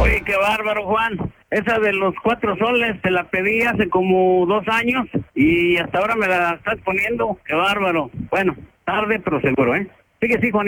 Oye, qué bárbaro, Juan. Esa de los 4 soles te la pedí hace como 2 años y hasta ahora me la estás poniendo. Qué bárbaro. Bueno, tarde pero seguro, ¿eh? Sigue, sí, Juan.